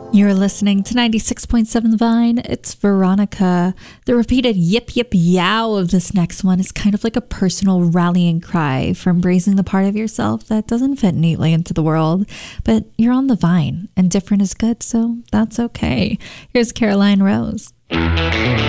You're listening to 96.7 The Vine. It's Veronica. The repeated yip yip yow of this next one is kind of like a personal rallying cry for embracing the part of yourself that doesn't fit neatly into the world. But you're on The Vine, and different is good, so that's okay. Here's Caroline Rose.